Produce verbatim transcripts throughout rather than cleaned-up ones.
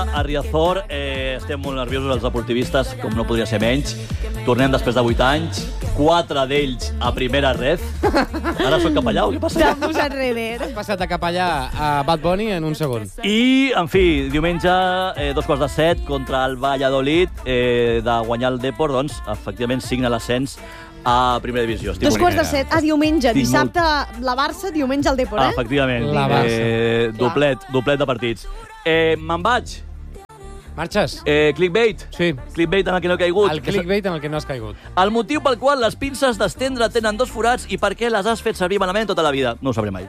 A Riazor eh, estem molt nerviosos els deportivistes, com no podria ser menys. Tornem després de vuit anys, quatre d'ells a primera red. Ara soc capellà, o què passa? T'han posat rever. Has passat a capellà a Bad Bunny en un segon. I, en fi, diumenge, eh, dos quarts de set, contra el Valladolid, eh, de guanyar el Depor, doncs, efectivament, signa l'ascens a primera divisió. Estic Dos quarts de set, ah, diumenge, Estic dissabte la Barça, diumenge el Depor, Ah, eh? efectivament. La Barça. Eh, doblet, doblet de partits. Eh, Me'n vaig. Marxes? Eh, clickbait. Sí. Clickbait en el que no he caigut. El clickbait en el que no has caigut. El motiu pel qual les pinces d'estendre tenen dos forats i per què les has fet servir malament tota la vida. No ho sabré mai.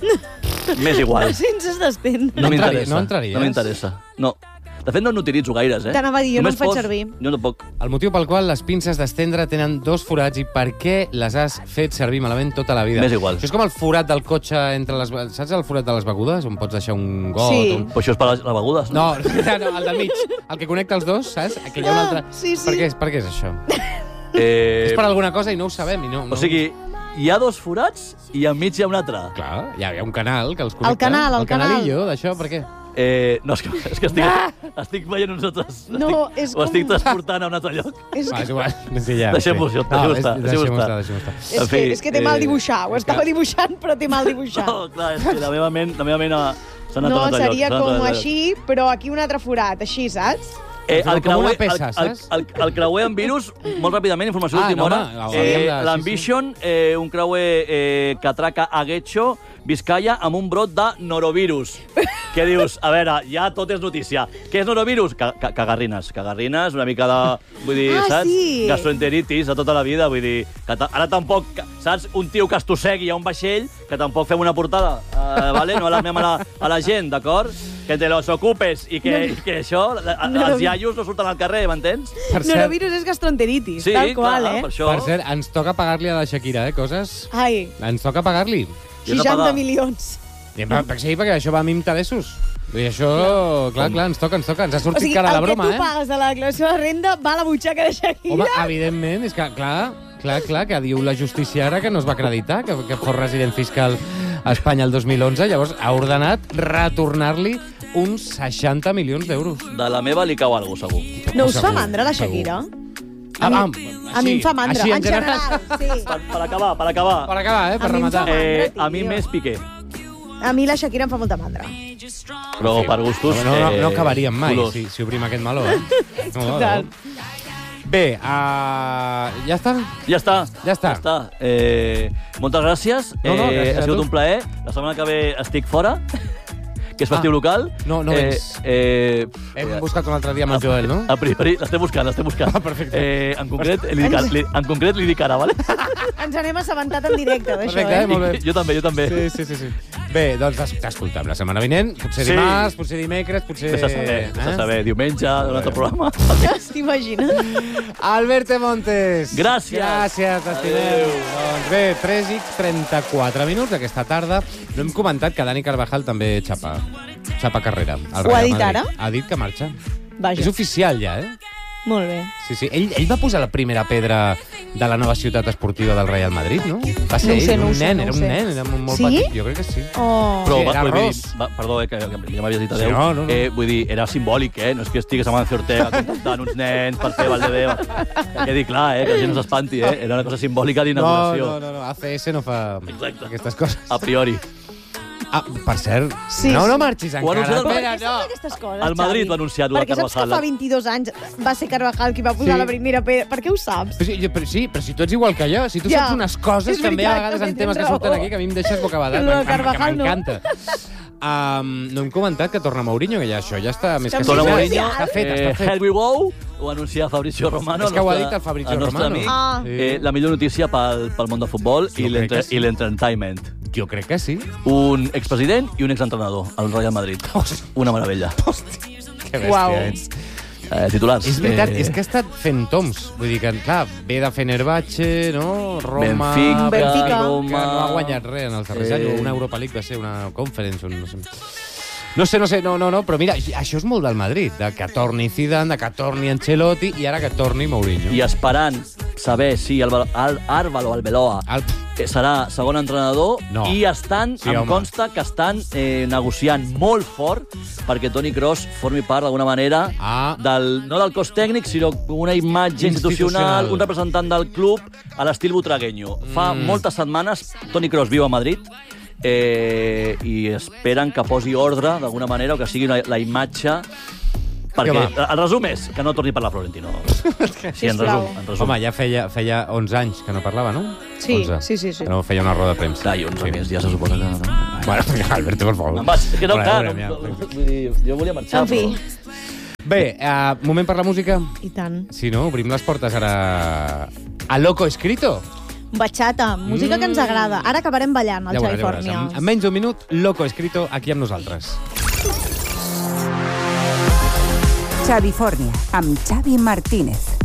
M'és igual. Sense s'estén. No entraria- m'interessa. no entraries? No m'interessa. No. De fet, no n'utilitzo gaires, eh? T'anava a dir, jo no Només en faig pots- servir. Jo no puc. El motiu pel qual les pinces d'estendre tenen dos forats i per què les has fet servir malament tota la vida. M'és igual. Això és com el forat del cotxe entre les... Saps el forat de les begudes? On pots deixar un got? Sí. Un... Però això és per les, les begudes, no? No, no, el del mig. El que connecta els dos, saps? Que hi ha un Ah, altre... sí, sí. Per què, per què és això? Eh, És per alguna cosa i no ho sabem. I no, no... O sigui, hi ha dos forats i enmig hi ha un altre. Clar, hi ha, hi ha un canal que els connecta. canal, el el canal. canalillo d'això, per què? Eh, no, és que, és que estic, Ah! estic veient uns altres... No, estic, és Ho estic com- transportant a un altre lloc. És Va, que, és igual. Sí, ja, Deixem-ho sí. estar, deixem-ho estar, deixem-ho Deixem-ho estar. estar, deixem-ho estar. és, En que, fi, és que té mal eh, dibuixar. Ho estava dibuixant, però té mal dibuixar. No, clar, és que la meva ment, la meva ment ha- s'ha anat a No, un altre lloc. seria s'ha anat a un com altre lloc. així, però aquí un altre forat, així, saps? Eh, Com el, creuer, una peça, el, saps? el, el, el creuer amb virus, molt ràpidament, informació Ah, d'última no, hora. home, hauríem Eh, de- sí, L'Ambition, eh, un creuer eh, que atraca a Guecho, Vizcaya, amb un brot de norovirus. Què dius? A veure, ja tot és notícia. Què és norovirus? Ca ca cagarrines. Cagarrines, una mica de... Vull dir, Ah, saps? sí. Gastroenteritis de tota la vida. Vull dir, que ta- ara tampoc... Saps? Un tio que estossegui a un vaixell, que tampoc fem una portada, eh, vale? No alarmem a la, a la gent, d'acord? Que te los ocupes i que, i que això... a- No, no. Els iaios no surten al carrer, m'entens? Per cert, Norovirus és gastroenteritis, Sí, tal qual, clar, eh? per això... per cert, ens toca pagar-li a la Shakira, eh, coses? Ai, Ens toca pagar-li. I hem de seixanta pagar. milions. I, per, per, sí, perquè això va amb interessos. I això, clar, clar, ens toca, ens toca. Ens ha O sortit sigui, cara el la broma, que tu eh? pagues de la declaració de renda va a la butxaca de Shakira. Home, evidentment, és que, clar, clar, clar, que diu la justícia ara que no es va acreditar, que, que fos resident fiscal a Espanya el dos mil onze, llavors ha ordenat retornar-li uns seixanta milions d'euros. De la meva li cau alguna cosa, segur. No us fa Segur, mandra la segur. Shakira? Ah, A va, mi, a mi em fa mandra, així, en general, sí. Per, per acabar, per acabar. Per acabar, eh, per A mi em rematar. fa mandra. Eh, a mi tio. més Piqué. A mi la Shakira em fa molta mandra. Però per gustos... No, no, eh, no acabaríem mai colors. si, si obrim aquest meló, eh? No, no, Total. no. Bé, uh, ja està? Ja està. Ja està. Ja està. Eh, moltes gràcies. No, no, eh, gràcies ha a sigut tu. un plaer. La setmana que ve estic fora, que és festiu Ah. local. No, no eh, vens. eh, Hem buscat un altre dia amb el Joel, no? A priori, l'estem buscant, l'estem buscant. Ah, perfecte. Eh, en, concret, li dic, ara- li, en concret li dic ara, vale? Ens n'hem assabentat en directe, d'això, Perfecte, eh? eh? Molt bé. Jo també, jo també. Sí, sí, sí, sí. Bé, doncs t'es- t'escoltem la setmana vinent, potser Sí. dimarts, potser dimecres, potser... Vés a saber, vés a Eh? saber. Diumenge, un altre programa. T'imagines? Alberto Montes. Gràcies. Gràcies, t'estimem. Doncs bé, tres i trenta-quatre minuts d'aquesta tarda. No hem comentat que Dani Carvajal també xapa. Xapa carrera. al Ho ha Real dit Madrid. ara? Ha dit que marxa. Vaja, És oficial ja, eh? molt bé. Sí, sí. Ell, ell va posar la primera pedra de la nova ciutat esportiva del Real Madrid, no? Va ser No ho sé, ell, no ho un sé, nen, no ho era un sé. nen, era molt Sí? petit. Jo crec que sí. Oh. Però Sí, va, era vull dir, Ros. va, perdó, eh, que, que ja m'havies dit Sí, adéu. no, no, no. Eh, vull dir, era simbòlic, eh? No és que estigués amb Amancio Ortega contactant uns nens per fer Valdebeba. Que quedi clar, eh? Que la gent no s'espanti, eh? Era una cosa simbòlica No, d'inauguració. no, no, no, A C S no fa Exacte. aquestes coses. A priori. Ah, per cert, Sí, no, sí. no marxis Ho ha encara. anunciat el- Per Espera, què saps no. aquestes coses, El Madrid Xavi? va anunciar-ho de Perquè saps que Carvajal. fa vint-i-dos anys va ser Carvajal qui va posar Sí. la primera pedra. Per què ho saps? Però sí, jo- però sí, però si tu ets igual que jo, si tu Ja, saps unes coses és també a veritat, vegades en també temes que tens surten raó. aquí que a mi em deixes bocabadat, Lo de que Carvajal no. m'encanta. Um, no hem comentat que torna Mourinho, que ja això ja està més que També Torna és Mourinho, Està fet, eh, està fet. Here we go, ho anuncia Fabrizio Romano. És que ho ha nostre- dit el Fabrizio el nostre Romano. amic. Ah. Eh, la millor notícia pel, pel món del futbol Jo i crec l'entre- que sí. i l'entertainment. Jo crec que sí. Un expresident i un exentrenador al Real Madrid. Hosti. Una meravella. Que bèstia Uau. ets. Eh, titulars. És veritat, eh, és que ha estat fent toms. Vull dir que, clar, ve de Fenerbahce, no? Roma... Benfica, Benfica. Roma... Que no ha guanyat res en els darrers Eh. anys. Una Europa League va ser una conference, un, no sé... No sé, no sé, no, no, no, però mira, això és molt del Madrid, de que torni Zidane, de que torni Ancelotti i ara que torni Mourinho. I esperant, saber si el, el Àrvalo Arbeloa El... serà segon entrenador No. i estan, Sí, em home. consta que estan eh, negociant molt fort perquè Toni Kroos formi part, d'alguna manera, Ah. del, no del cos tècnic, sinó una imatge institucional, Institucional. un representant del club a l'estil butragueño. Fa Mm. moltes setmanes Toni Kroos viu a Madrid eh, i esperen que posi ordre, d'alguna manera, o que sigui la, la imatge. Perquè va. el resum és que no torni a parlar Florentino. Sí, en Sisplau. resum. En resum. Home, ja feia, feia onze anys que no parlava, no? Sí, onze. sí, sí, sí. Que no feia una roda de premsa. Clar, i onze més dies se suposa que... No? Bueno, Alberto, per favor. Me'n vaig. És que no, Veure, clar, veure, no, mira. vull dir, jo volia marxar, En fi, però... Bé, uh, moment per la música. i tant. Si no, obrim les portes ara a Loco Escrito. Bachata, música que ens agrada. Ara acabarem ballant al Ja veuràs, ja veuràs. Califòrnia. En, en menys d'un minut, Loco Escrito aquí amb nosaltres. Xavi Fórnia, amb Xavi Martínez.